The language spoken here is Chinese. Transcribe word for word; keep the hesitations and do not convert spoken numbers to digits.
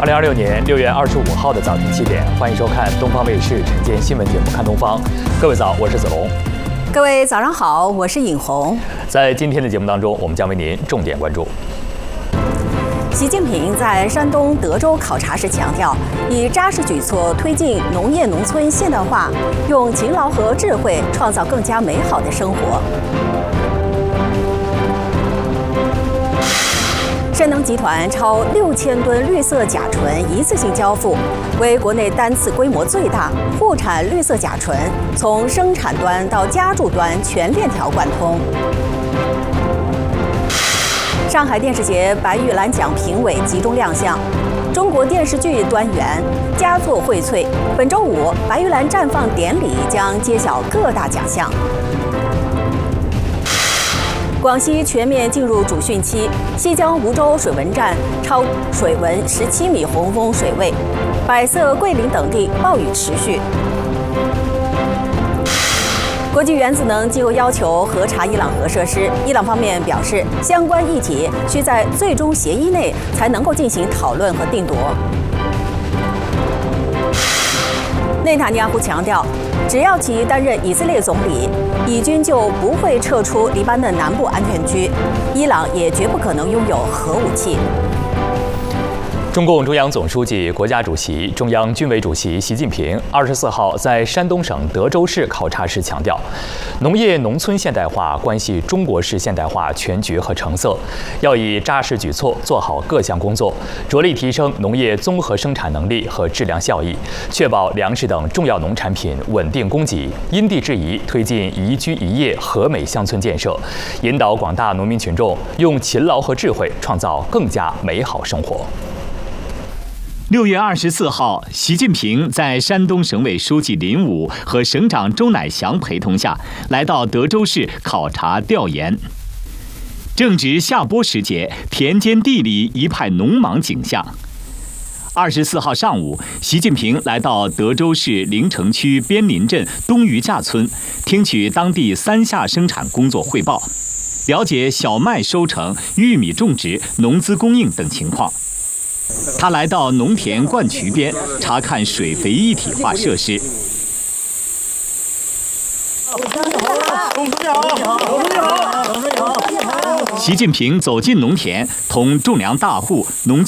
零二六年六月二十五号的早晨七点，欢迎收看东方卫视晨间新闻节目《看东方》。各位早，我是子龙。 各位早上好，我是尹红。 在今天的节目当中，我们将为您重点关注。 习近平在山东德州考察时强调，以扎实举措推进农业农村现代化，用勤劳和智慧创造更加美好的生活。山东集团超六千吨绿色甲醇一次性交付，为国内单次规模最大，沪产绿色甲醇从生产端到加注端全链条贯通。上海电视节白玉兰奖评委集中亮相，中国电视剧端源佳作荟萃。本周五，白玉兰绽放典礼将揭晓各大奖项。广西全面进入主汛期，西江梧州水文站超水文十七米洪峰水位，百色、桂林等地暴雨持续。国际原子能机构要求核查伊朗核设施，伊朗方面表示，相关议题需在最终协议内才能够进行讨论和定夺。内塔尼亚胡强调，只要其担任以色列总理，以军就不会撤出黎巴嫩南部安全区，伊朗也绝不可能拥有核武器。 中共中央总书记、国家主席、中央军委主席习近平二十四号在山东省德州市考察时强调，农业农村现代化关系中国式现代化全局和成色，要以扎实举措做好各项工作，着力提升农业综合生产能力和质量效益，确保粮食等重要农产品稳定供给，因地制宜推进宜居宜业和美乡村建设，引导广大农民群众用勤劳和智慧创造更加美好生活。 六月二十四号，习近平在山东省委书记林武和省长周乃祥陪同下，来到德州市考察调研。正值下播时节，田间地里一派农忙景象。二十四号上午，习近平来到德州市临城区边林镇东余架村，听取当地三下生产工作汇报，了解小麦收成、玉米种植、农资供应等情况。他来到农田灌渠边查看水肥一体化设施。习近平走进农田，同种粮大户、农